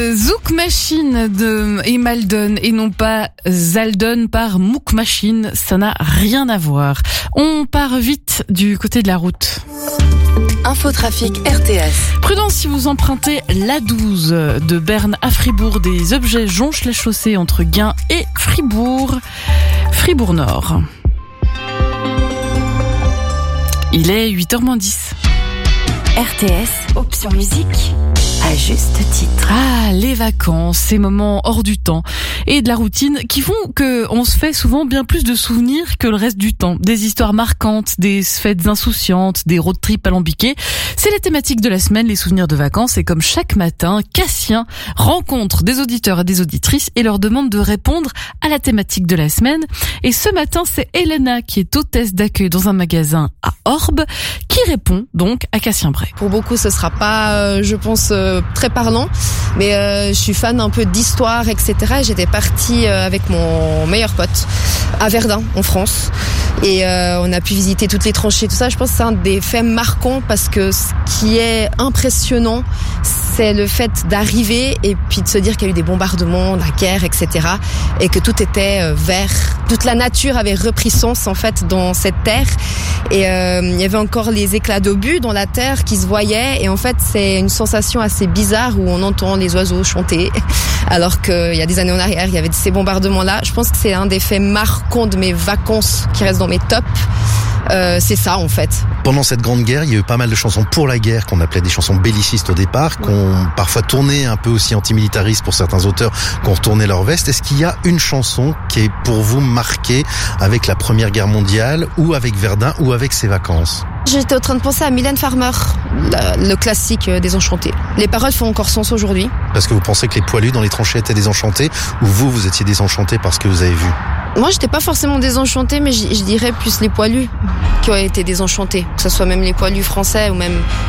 Zouk Machine de Emaldon et non pas Zaldon par Mouk Machine, ça n'a rien à voir. On part vite du côté de la route. Infotrafic RTS. Prudence si vous empruntez l'A12 de Berne à Fribourg. Des objets jonchent la chaussée entre Gain et Fribourg. Fribourg Nord. Il est 8h-10. RTS, option musique, à juste titre. Ah, les vacances, ces moments hors du temps et de la routine qui font que on se fait souvent bien plus de souvenirs que le reste du temps. Des histoires marquantes, des fêtes insouciantes, des road trips alambiqués. C'est la thématique de la semaine, les souvenirs de vacances. Et comme chaque matin, Cassien rencontre des auditeurs et des auditrices et leur demande de répondre à la thématique de la semaine. Et ce matin, c'est Elena qui est hôtesse d'accueil dans un magasin à Orbe qui répond donc à Cassien Bray. Pour beaucoup, ce sera pas, je pense, très parlant, mais je suis fan un peu d'histoire, etc. Et j'étais partie avec mon meilleur pote à Verdun, en France, et on a pu visiter toutes les tranchées, tout ça. Je pense que c'est un des faits marquants parce que ce qui est impressionnant, c'est le fait d'arriver et puis de se dire qu'il y a eu des bombardements, la guerre, etc. et que tout était vert. Toute la nature avait repris sens en fait dans cette terre et il y avait encore les éclats d'obus dans la terre qui se voyaient et en fait c'est une sensation assez bizarre où on entend les oiseaux chanter alors qu'il y a des années en arrière il y avait ces bombardements-là. Je pense que c'est un des faits marquants de mes vacances qui reste dans mes tops. C'est ça en fait. Pendant cette grande guerre, il y a eu pas mal de chansons pour la guerre qu'on appelait des chansons bellicistes au départ, qu'on parfois tourné un peu aussi antimilitaristes pour certains auteurs qui ont retourné leur veste. Est-ce qu'il y a une chanson qui est pour vous marquée avec la Première Guerre mondiale ou avec Verdun ou avec ses vacances? J'étais en train de penser à Mylène Farmer, le classique des Enchantés. Les paroles font encore sens aujourd'hui. Parce que vous pensez que les poilus dans les tranchées étaient désenchantés ou vous étiez désenchanté par ce que vous avez vu? Moi, j'étais pas forcément désenchantée, mais je dirais plus les poilus qui ont été désenchantés. Que ce soit même les poilus français ou même